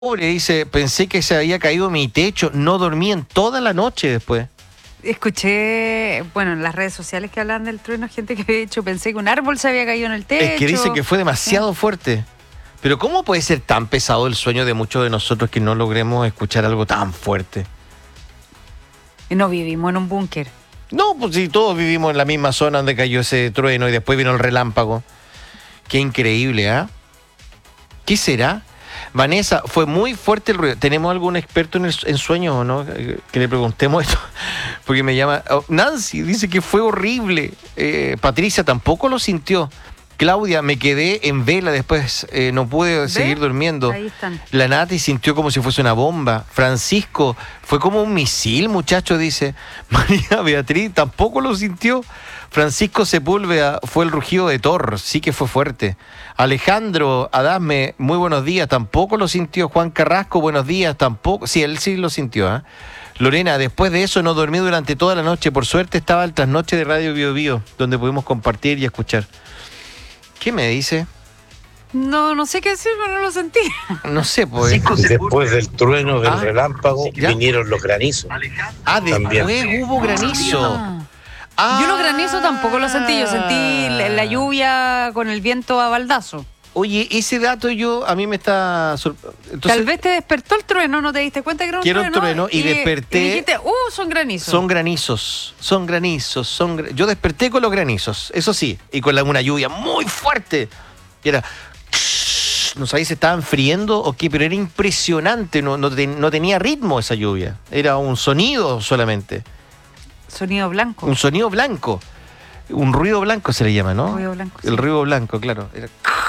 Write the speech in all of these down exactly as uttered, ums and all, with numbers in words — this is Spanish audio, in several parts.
Pobre, dice, pensé que se había caído mi techo, no dormí en toda la noche después. Escuché, bueno, en las redes sociales que hablaban del trueno, gente que había dicho, pensé que un árbol se había caído en el techo. Es que dice que fue demasiado fuerte. Pero ¿cómo puede ser tan pesado el sueño de muchos de nosotros que no logremos escuchar algo tan fuerte? Y no vivimos en un búnker. No, pues si todos vivimos en la misma zona donde cayó ese trueno y después vino el relámpago. Qué increíble, ¿ah? ¿eh? ¿Qué será? Vanessa, fue muy fuerte el ruido. ¿Tenemos algún experto en, el, en sueños o no? Que le preguntemos esto. Porque me llama... Oh, Nancy dice que fue horrible. Eh, Patricia tampoco lo sintió. Claudia, me quedé en vela después. Eh, no pude ¿Ve? seguir durmiendo. Ahí están. La Nati sintió como si fuese una bomba. Francisco, fue como un misil, muchacho, dice. María Beatriz tampoco lo sintió. Francisco Sepúlveda, fue el rugido de Thor, sí que fue fuerte. Alejandro Adame, muy buenos días, tampoco lo sintió. Juan Carrasco, buenos días, tampoco. Sí, él sí lo sintió. ¿eh? Lorena, después de eso no dormí durante toda la noche. Por suerte estaba el trasnoche de Radio Bio Bio, donde pudimos compartir y escuchar. ¿Qué me dice? No, no sé qué decir, pero no lo sentí. No sé, pues. Después del trueno, del ah, relámpago, ¿ya? vinieron los granizos. Ah, después También. hubo granizo. Ah. Ah. Yo los granizos tampoco lo sentí, yo sentí la, la lluvia con el viento a baldazo. Oye, ese dato yo, a mí me está... Entonces, tal vez te despertó el trueno, ¿no te diste cuenta que era un quiero trueno? un trueno y, y desperté... Y dijiste, uh, son granizos. Son granizos, son granizos, son... Gra... Yo desperté con los granizos, eso sí, y con la, una lluvia muy fuerte. Y era... No sabía si estaban friendo o qué, pero era impresionante, no, no, ten, no tenía ritmo esa lluvia. Era un sonido solamente. Sonido blanco. Un sonido blanco. Un ruido blanco se le llama, ¿no? Ruido blanco. El sí. ruido blanco, claro. Era...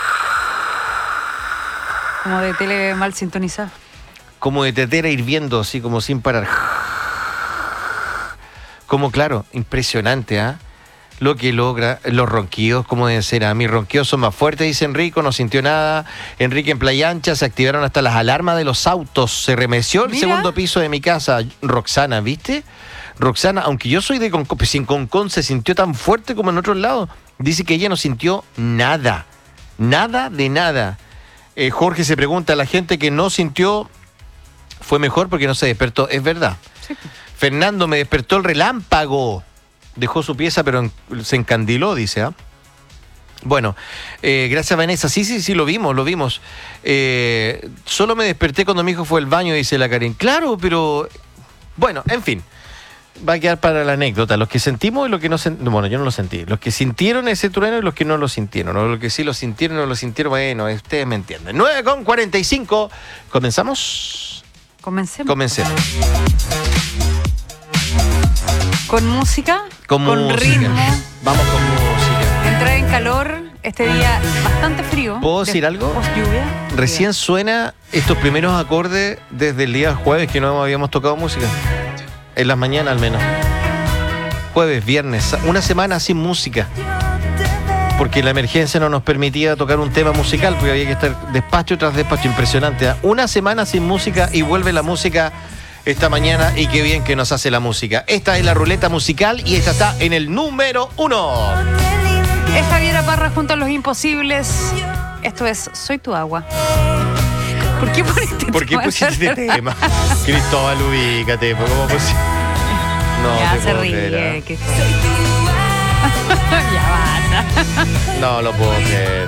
Como de tele mal sintonizada. Como de tetera hirviendo, así como sin parar. Como, claro, impresionante, ¿ah? ¿eh? Lo que logra, los ronquidos, como deben ser. A mis ronquidos son más fuertes, dice Enrico, no sintió nada. Enrique en Playa Ancha, se activaron hasta las alarmas de los autos. Se remeció el Mira. segundo piso de mi casa. Roxana, ¿viste? Roxana, aunque yo soy de Concón, pues en Concón se sintió tan fuerte como en otros lados. Dice que ella no sintió nada. Nada de nada. Eh, Jorge se pregunta, la gente que no sintió fue mejor porque no se despertó. Es verdad. Sí. Fernando, me despertó el relámpago. Dejó su pieza, pero en, se encandiló, dice. ¿ah? Bueno, eh, gracias Vanessa. Sí, sí, sí, lo vimos, lo vimos. Eh, solo me desperté cuando mi hijo fue al baño, dice la Karen. Claro, pero... Bueno, en fin. Va a quedar para la anécdota. Los que sentimos y los que no sentimos... Bueno, yo no lo sentí. Los que sintieron ese trueno y los que no lo sintieron. O los que sí lo sintieron y no lo sintieron, bueno, ustedes me entienden. nueve con cuarenta y cinco. ¿Comenzamos? Comencemos. Comencemos. ¿Con música? Con, con música. ritmo. Vamos con música. Entrar en calor, este día bastante frío. ¿Puedo decir algo? Lluvia. Recién suena estos primeros acordes desde el día jueves que no habíamos tocado música. En las mañanas al menos. Jueves, viernes, una semana sin música. Porque la emergencia no nos permitía tocar un tema musical, porque había que estar despacho tras despacho. Impresionante. ¿eh? Una semana sin música y vuelve la música esta mañana, y qué bien que nos hace la música. Esta es la ruleta musical y esta está en el número uno. Es Javiera Parra junto a Los Imposibles. Esto es Soy tu agua. ¿Por qué pusiste ¿Por qué pusiste este tema? Cristóbal, ubícate. ¿Cómo pusiste? No, ya te se puedo ríe. creer, Que... ya basta. No lo puedo creer.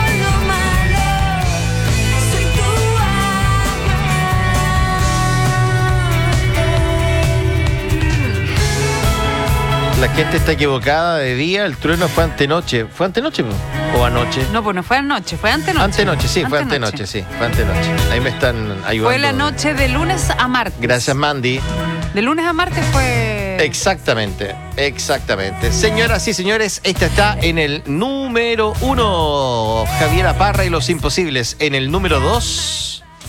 La gente está equivocada de día, el trueno fue antenoche. ¿Fue antenoche o anoche? No, pues no fue anoche, fue antenoche. Antenoche, sí, fue antenoche, sí, fue antenoche. Ahí me están ayudando. Fue la noche de lunes a martes. Gracias, Mandy. De lunes a martes fue... Exactamente, exactamente. Señoras y señores, esta está en el número uno. Javiera Parra y Los Imposibles. En el número dos...